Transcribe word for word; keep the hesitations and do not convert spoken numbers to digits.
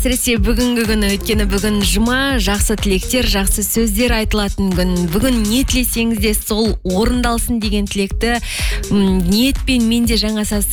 Әсіресе бүгінгі күні, өйткені бүгін жұма, жақсы тілектер, жақсы сөздер айтылатын күн. Бүгін не тілесеңіз де сол орындалсын деген тілекті м, ниетпен мен де жаңа